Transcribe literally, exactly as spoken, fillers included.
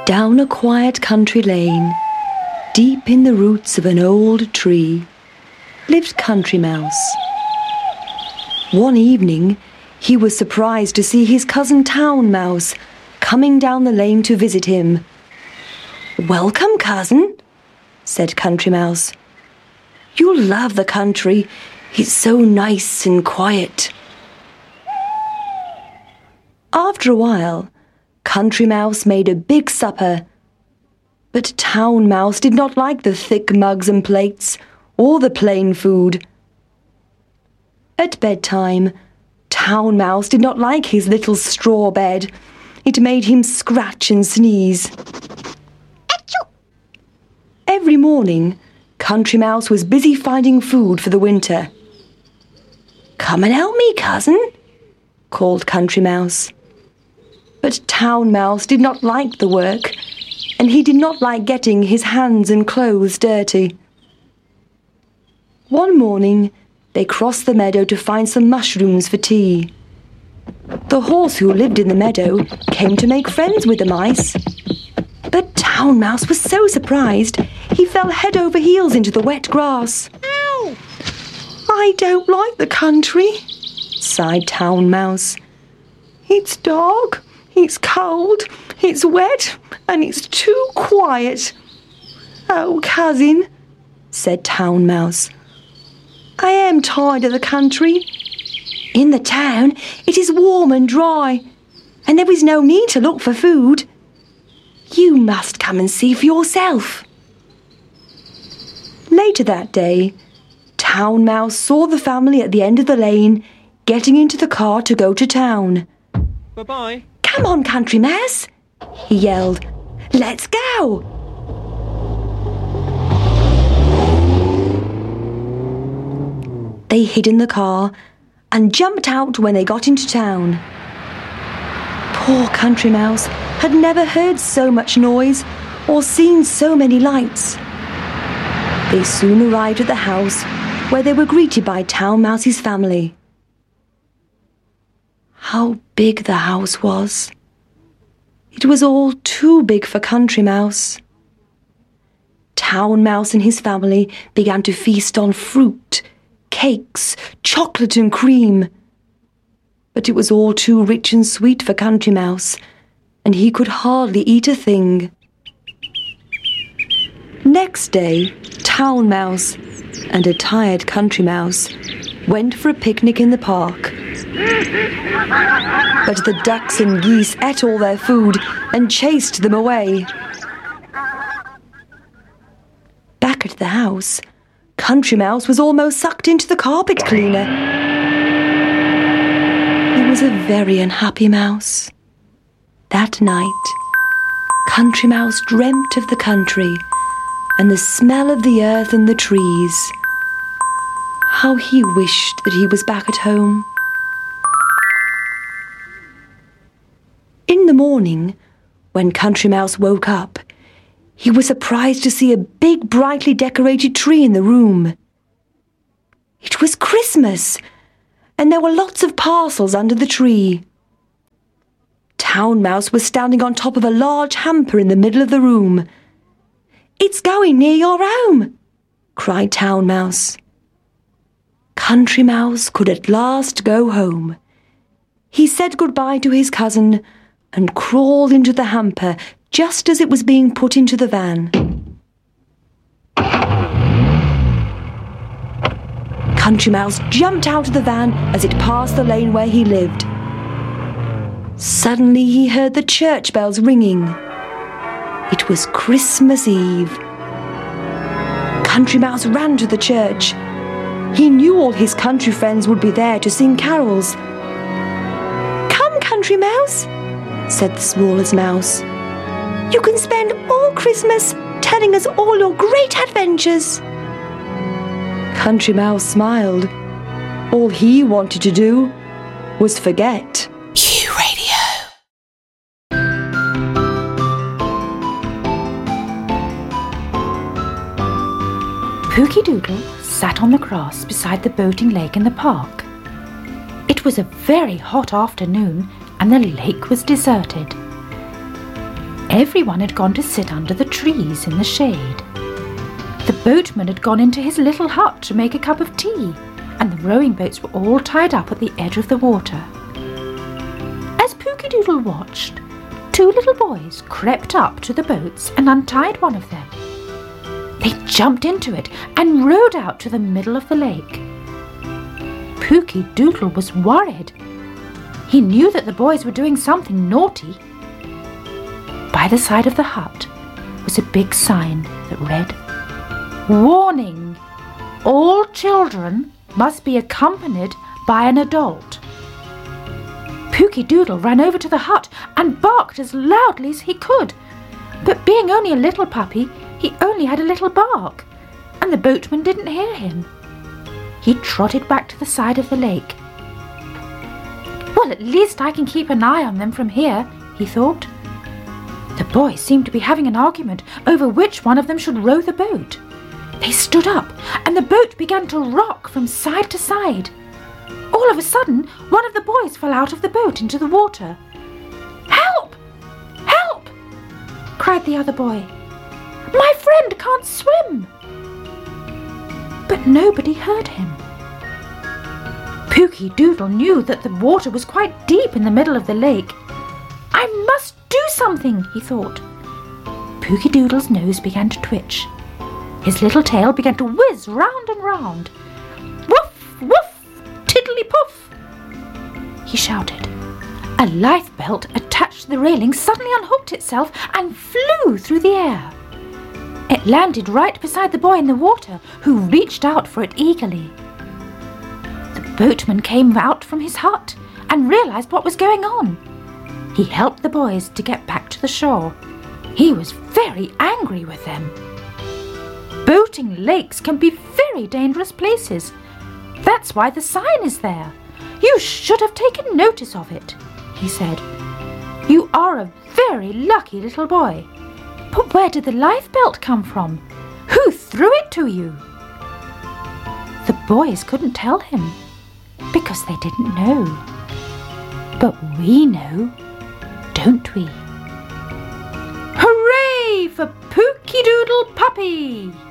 Down a quiet country lane, deep in the roots of an old tree, lived Country Mouse. One evening, he was surprised to see his cousin Town Mouse coming down the lane to visit him. "Welcome, cousin," said Country Mouse. "You'll love the country. It's so nice and quiet." After a while, Country Mouse made a big supper. But Town Mouse did not like the thick mugs and plates or the plain food. At bedtime, Town Mouse did not like his little straw bed. It made him scratch and sneeze. Achoo! Every morning, Country Mouse was busy finding food for the winter. "Come and help me, cousin," called Country Mouse. But Town Mouse did not like the work, and he did not like getting his hands and clothes dirty. One morning, they crossed the meadow to find some mushrooms for tea. The horse who lived in the meadow came to make friends with the mice. But Town Mouse was so surprised, he fell head over heels into the wet grass. "Ow! I don't like the country," sighed Town Mouse. "It's dark. It's cold, it's wet, and it's too quiet." "Oh, cousin," said Town Mouse, "I am tired of the country. In the town, it is warm and dry, and there is no need to look for food. You must come and see for yourself." Later that day, Town Mouse saw the family at the end of the lane getting into the car to go to town. "Bye-bye." "Come on, Country Mouse," he yelled. "Let's go!" They hid in the car and jumped out when they got into town. Poor Country Mouse had never heard so much noise or seen so many lights. They soon arrived at the house where they were greeted by Town Mouse's family. How big the house was! It was all too big for Country Mouse. Town Mouse and his family began to feast on fruit, cakes, chocolate and cream. But it was all too rich and sweet for Country Mouse, and he could hardly eat a thing. Next day, Town Mouse and a tired Country Mouse went for a picnic in the park. But the ducks and geese ate all their food and chased them away. Back at the house, Country Mouse was almost sucked into the carpet cleaner. He was a very unhappy mouse. That night, Country Mouse dreamt of the country and the smell of the earth and the trees. How he wished that he was back at home. In the morning, when Country Mouse woke up, he was surprised to see a big, brightly decorated tree in the room. It was Christmas, and there were lots of parcels under the tree. Town Mouse was standing on top of a large hamper in the middle of the room. "It's going near your home," cried Town Mouse. Country Mouse could at last go home. He said goodbye to his cousin and crawled into the hamper just as it was being put into the van. Country Mouse jumped out of the van as it passed the lane where he lived. Suddenly he heard the church bells ringing. It was Christmas Eve. Country Mouse ran to the church. He knew all his country friends would be there to sing carols. "Come, Country Mouse," said the smallest mouse. "You can spend all Christmas telling us all your great adventures." Country Mouse smiled. All he wanted to do was forget. Q Radio. Pookie Doodle sat on the grass beside the boating lake in the park. It was a very hot afternoon and the lake was deserted. Everyone had gone to sit under the trees in the shade. The boatman had gone into his little hut to make a cup of tea, and the rowing boats were all tied up at the edge of the water. As Pookie Doodle watched, two little boys crept up to the boats and untied one of them. They jumped into it and rowed out to the middle of the lake. Pookie Doodle was worried. He knew that the boys were doing something naughty. By the side of the hut was a big sign that read, "Warning! All children must be accompanied by an adult." Pookie Doodle ran over to the hut and barked as loudly as he could. But being only a little puppy, he only had a little bark, and the boatman didn't hear him. He trotted back to the side of the lake. "Well, at least I can keep an eye on them from here," he thought. The boys seemed to be having an argument over which one of them should row the boat. They stood up, and the boat began to rock from side to side. All of a sudden, one of the boys fell out of the boat into the water. "Help! Help!" cried the other boy. "My friend can't swim!" But nobody heard him. Pookie Doodle knew that the water was quite deep in the middle of the lake. "I must do something," he thought. Pookie Doodle's nose began to twitch. His little tail began to whiz round and round. "Woof! Woof! Tiddly-poof!" he shouted. A lifebelt attached to the railing suddenly unhooked itself and flew through the air. It landed right beside the boy in the water, who reached out for it eagerly. The boatman came out from his hut and realized what was going on. He helped the boys to get back to the shore. He was very angry with them. Boating lakes can be very dangerous places. That's why the sign is there. You should have taken notice of it, he said. You are a very lucky little boy. But where did the lifebelt come from? Who threw it to you? The boys couldn't tell him because they didn't know. But we know, don't we? Hooray for Pookie Doodle Puppy!